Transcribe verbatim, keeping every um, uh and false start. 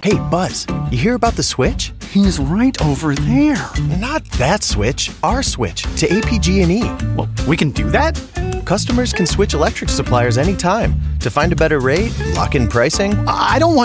Hey, Buzz, you hear about the switch? He's right over there. Not that switch, our switch to A P G and E. Well, we can do that? Customers can switch electric suppliers anytime to find a better rate, lock in pricing. I don't want